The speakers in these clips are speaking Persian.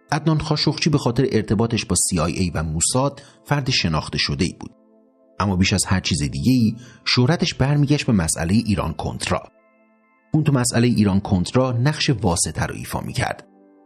عدنان خاشقچی به خاطر ارتباطش با CIA و موساد فرد شناخته شده‌ای بود. اما بیش از هر چیز دیگه‌ای شهرتش برمیگشت به مسئله ایران کنترا. اون تو مسئله ایران کنترا نقش واسطه رو ایفا می‌کرد.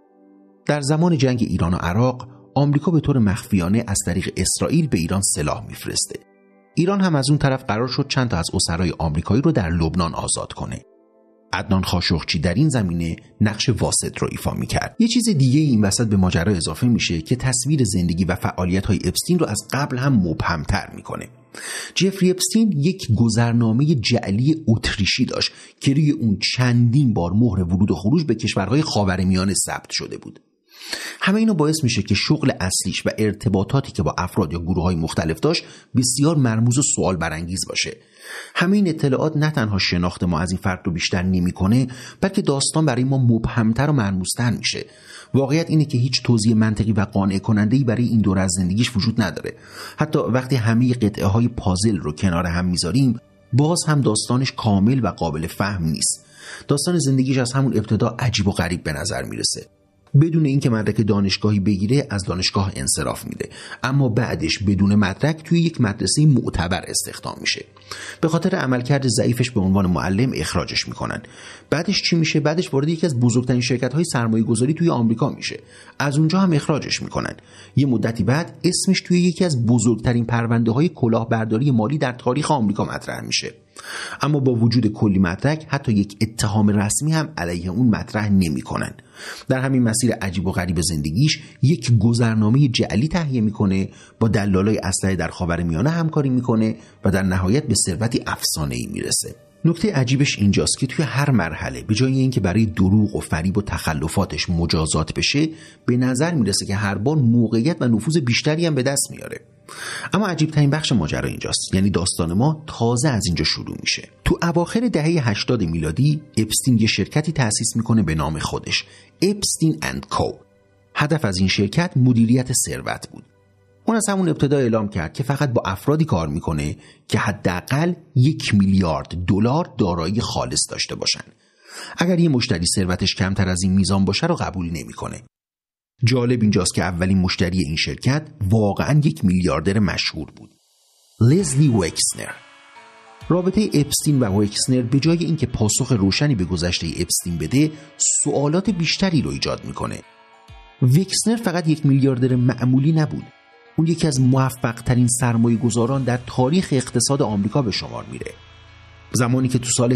در زمان جنگ ایران و عراق، آمریکا به طور مخفیانه از طریق اسرائیل به ایران سلاح می‌فرسته. ایران هم از اون طرف قرار شد چند تا از اسرای آمریکایی رو در لبنان آزاد کنه. عدنان خاشقچی در این زمینه نقش واسط رو ایفا می‌کرد. یه چیز دیگه این وسط به ماجرا اضافه میشه که تصویر زندگی و فعالیت‌های اپستین رو از قبل هم مبهم‌تر می‌کنه. جفری اپستین یک گذرنامه جعلی اتریشی داشت که روی اون چندین بار مهر ورود و خروج به کشورهای خاورمیانه ثبت شده بود. همه اینا باعث میشه که شغل اصلیش و ارتباطاتی که با افراد یا گروه‌های مختلف داشت بسیار مرموز و سوال برانگیز باشه. همه این اطلاعات نه تنها شناخت ما از این فرد رو بیشتر نمی‌کنه، بلکه داستان برای ما مبهم‌تر و مرموزتر میشه. واقعیت اینه که هیچ توضیح منطقی و قانع کننده‌ای برای این دوره از زندگیش وجود نداره. حتی وقتی همه قطعه‌های پازل رو کنار هم میذاریم، باز هم داستانش کامل و قابل فهم نیست. داستان زندگیش از همون ابتدا عجیب و غریب به نظر میرسه. بدون اینکه مدرک دانشگاهی بگیره از دانشگاه انصراف میده، اما بعدش بدون مدرک توی یک مدرسه معتبر استخدام میشه. به خاطر عملکرد ضعیفش به عنوان معلم اخراجش میکنن. بعدش چی میشه؟ بعدش وارد یکی از بزرگترین شرکت‌های سرمایه‌گذاری توی آمریکا میشه. از اونجا هم اخراجش میکنن. یه مدتی بعد اسمش توی یکی از بزرگترین پرونده‌های کلاهبرداری مالی در تاریخ آمریکا مطرح میشه. اما با وجود کلی مدرک حتی یک اتهام رسمی هم علیه اون مطرح نمی‌کنن. در همین مسیر عجیب و غریب زندگیش یک گذرنامه جعلی تهیه میکنه، با دلالای اسلحه در خاورمیانه همکاری میکنه و در نهایت به ثروتی افسانه‌ای میرسه. نکته عجیبش اینجاست که توی هر مرحله به جای اینکه برای دروغ و فریب و تخلفاتش مجازات بشه، به نظر میرسه که هر بار موقعیت و نفوذ بیشتری هم به دست میاره. اما عجیب ترین بخش ماجرا اینجاست، یعنی داستان ما تازه از اینجا شروع میشه. تو اواخر دهه 80 میلادی اپستین یه شرکتی تأسیس میکنه به نام خودش، اپستین اند کو. هدف از این شرکت مدیریت ثروت بود. اون از همون ابتدا اعلام کرد که فقط با افرادی کار میکنه که حداقل 1 میلیارد دلار دارایی خالص داشته باشن. اگر یه مشتری ثروتش کمتر از این میزان باشه رو قبول نمیکنه. جالب اینجاست که اولین مشتری این شرکت واقعاً 1 میلیاردر مشهور بود، لزلی وکسنر. رابطه اپستین و وکسنر به جای اینکه پاسخ روشنی به گذشته اپستین بده، سوالات بیشتری رو ایجاد میکنه. وکسنر فقط 1 میلیاردر معمولی نبود. اون یکی از موفق ترین سرمایه گذاران در تاریخ اقتصاد آمریکا به شمار میره. زمانی که تو سال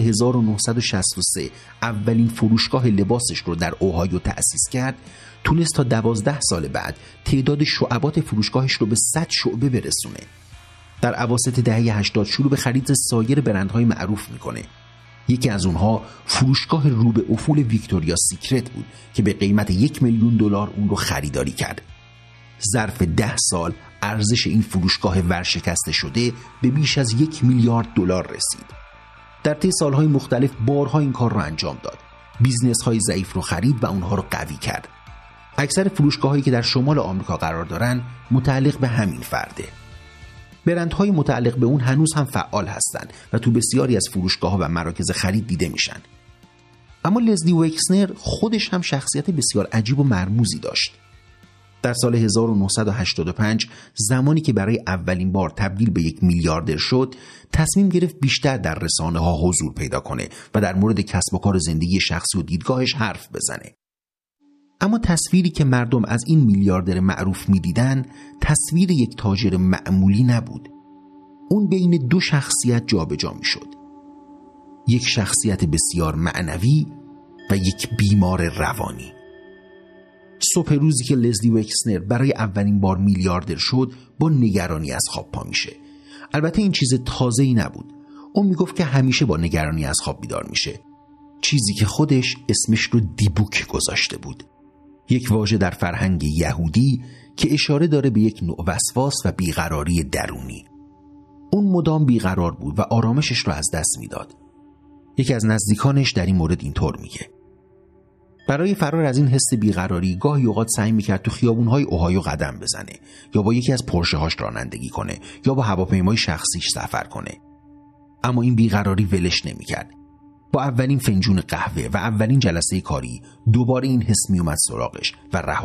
1963 اولین فروشگاه لباسش رو در اوهایو تأسیس کرد، تونست تا 12 سال بعد تعداد شعبات فروشگاهش رو به 100 شعبه برسونه. در اواسط دهه 80 شروع به خرید سایر برندهای معروف میکنه. یکی از اونها فروشگاه رو به افول ویکتوریا سیکرت بود که به قیمت 1 میلیون دلار اون رو خریداری کرد. ظرف 10 سال ارزش این فروشگاه ورشکسته شده به بیش از 1 میلیارد دلار رسید. در طی سالهای مختلف بارها این کار رو انجام داد. بیزنس‌های ضعیف رو خرید و اونها رو قوی کرد. اکثر فروشگاه‌هایی که در شمال آمریکا قرار دارن متعلق به همین فرده. برندهای متعلق به اون هنوز هم فعال هستن و تو بسیاری از فروشگاه‌ها و مراکز خرید دیده میشن. اما لزلی وکسنر خودش هم شخصیت بسیار عجیب و مرموزی داشت. در سال 1985 زمانی که برای اولین بار تبدیل به 1 میلیاردر شد، تصمیم گرفت بیشتر در رسانه‌ها حضور پیدا کنه و در مورد کسب و کار زندگی شخصی و دیدگاهش حرف بزنه. اما تصویری که مردم از این میلیاردر معروف می‌دیدن، تصویر یک تاجر معمولی نبود. اون بین 2 شخصیت جابجا می‌شد. یک شخصیت بسیار معنوی و یک بیمار روانی. صبح روزی که لزلی وکسنر برای اولین بار میلیاردر شد، با نگرانی از خواب پا میشه. البته این چیز تازه‌ای نبود. اون میگفت که همیشه با نگرانی از خواب بیدار میشه. چیزی که خودش اسمش رو دیبوک گذاشته بود. یک واژه در فرهنگ یهودی که اشاره داره به یک نوع وسواس و بیقراری درونی. اون مدام بیقرار بود و آرامشش رو از دست میداد. یکی از نزدیکانش در این مورد اینطور میگه: برای فرار از این حس بیقراری گاهی اوقات سعی میکرد تو خیابون‌های اوهایو قدم بزنه، یا با یکی از پرشه‌هاش رانندگی کنه، یا با هواپیمای شخصیش سفر کنه. اما این بیقراری ولش نمیکرد. با اولین فنجون قهوه و اولین جلسه کاری دوباره این حس میومد سراغش و رها